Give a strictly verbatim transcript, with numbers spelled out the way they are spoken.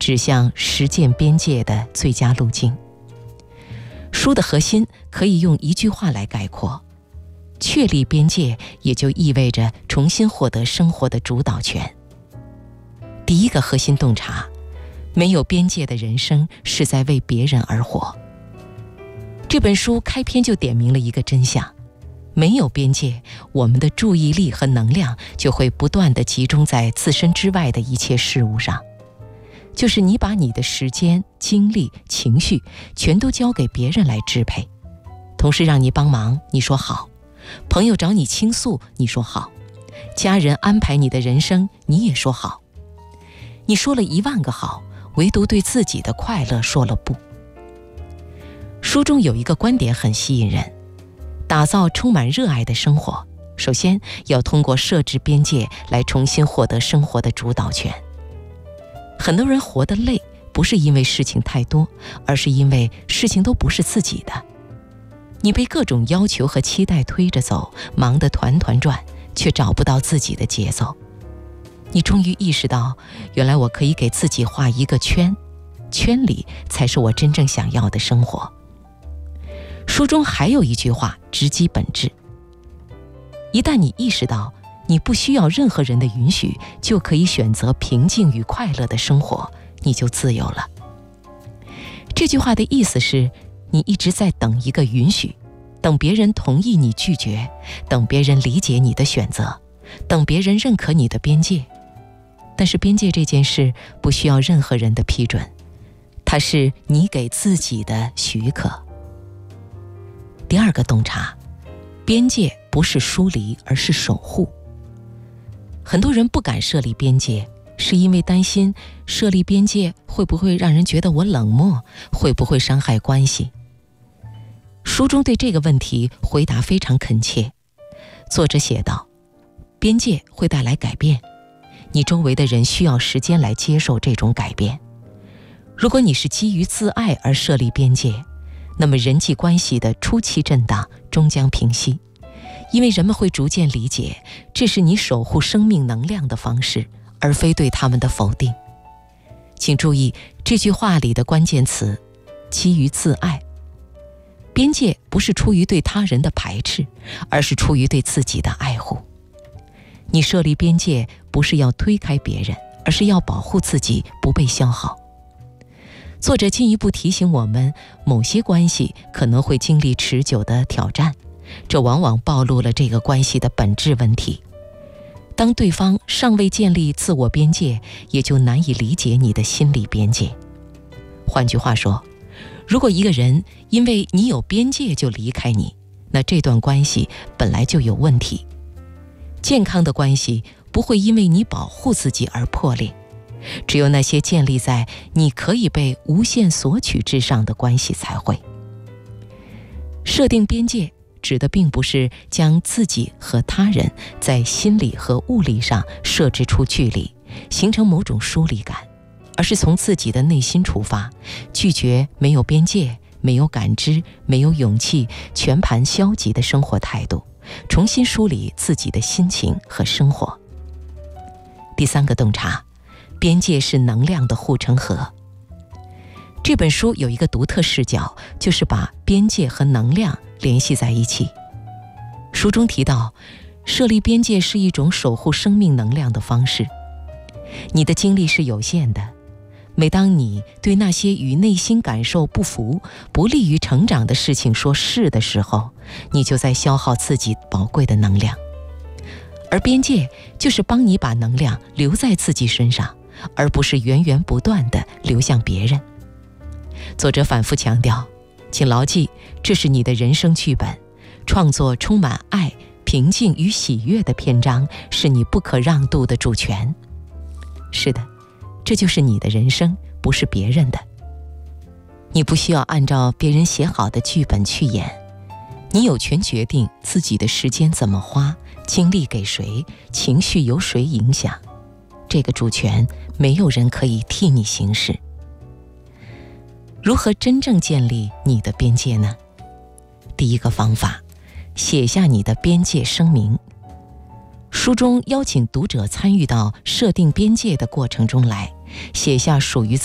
指向实践边界的最佳路径。书的核心可以用一句话来概括：确立边界，也就意味着重新获得生活的主导权。第一个核心洞察，没有边界的人生是在为别人而活。这本书开篇就点明了一个真相：没有边界，我们的注意力和能量就会不断地集中在自身之外的一切事物上。就是你把你的时间、精力、情绪全都交给别人来支配。同事让你帮忙，你说好；朋友找你倾诉，你说好；家人安排你的人生，你也说好。你说了一万个好，唯独对自己的快乐说了不。书中有一个观点很吸引人：打造充满热爱的生活，首先要通过设置边界来重新获得生活的主导权。很多人活得累，不是因为事情太多，而是因为事情都不是自己的。你被各种要求和期待推着走，忙得团团转，却找不到自己的节奏。你终于意识到，原来我可以给自己画一个圈，圈里才是我真正想要的生活。书中还有一句话直击本质：一旦你意识到你不需要任何人的允许，就可以选择平静与快乐的生活，你就自由了。这句话的意思是，你一直在等一个允许，等别人同意你拒绝，等别人理解你的选择，等别人认可你的边界。但是边界这件事不需要任何人的批准，它是你给自己的许可。第二个洞察，边界不是疏离，而是守护。很多人不敢设立边界，是因为担心设立边界会不会让人觉得我冷漠，会不会伤害关系。书中对这个问题回答非常恳切。作者写道：边界会带来改变，你周围的人需要时间来接受这种改变。如果你是基于自爱而设立边界，那么人际关系的初期震荡终将平息，因为人们会逐渐理解，这是你守护生命能量的方式，而非对他们的否定。请注意这句话里的关键词：基于自爱。边界不是出于对他人的排斥，而是出于对自己的爱护。你设立边界不是要推开别人，而是要保护自己不被消耗。作者进一步提醒我们，某些关系可能会经历持久的挑战，这往往暴露了这个关系的本质问题。当对方尚未建立自我边界，也就难以理解你的心理边界。换句话说，如果一个人因为你有边界就离开你，那这段关系本来就有问题。健康的关系不会因为你保护自己而破裂，只有那些建立在你可以被无限索取之上的关系才会。设定边界指的并不是将自己和他人在心理和物理上设置出距离，形成某种疏离感，而是从自己的内心出发，拒绝没有边界、没有感知、没有勇气、全盘消极的生活态度，重新梳理自己的心情和生活。第三个洞察，边界是能量的护城河。这本书有一个独特视角，就是把边界和能量联系在一起。书中提到，设立边界是一种守护生命能量的方式。你的精力是有限的，每当你对那些与内心感受不符、不利于成长的事情说是的时候，你就在消耗自己宝贵的能量。而边界就是帮你把能量留在自己身上，而不是源源不断地流向别人。作者反复强调，请牢记，这是你的人生剧本，创作充满爱、平静与喜悦的篇章是你不可让渡的主权。是的，这就是你的人生，不是别人的。你不需要按照别人写好的剧本去演，你有权决定自己的时间怎么花，精力给谁，情绪由谁影响。这个主权没有人可以替你行使。如何真正建立你的边界呢？第一个方法，写下你的边界声明。书中邀请读者参与到设定边界的过程中来，写下属于